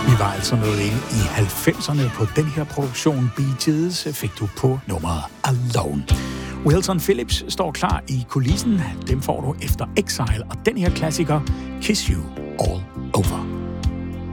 Vi var altså nået ind i 90'erne på den her produktion. Bee Gees fik du på nummeret Alone. Wilson Phillips står klar i kulissen. Dem får du efter Exile og den her klassiker Kiss You All Over.